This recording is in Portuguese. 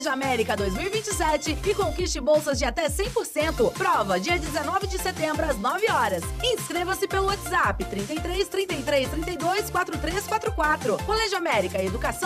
América 2027 e conquiste bolsas de até 100%. Prova dia 19 de setembro às 9 horas. Inscreva-se pelo WhatsApp 33 33 32 4344. Colégio América, educação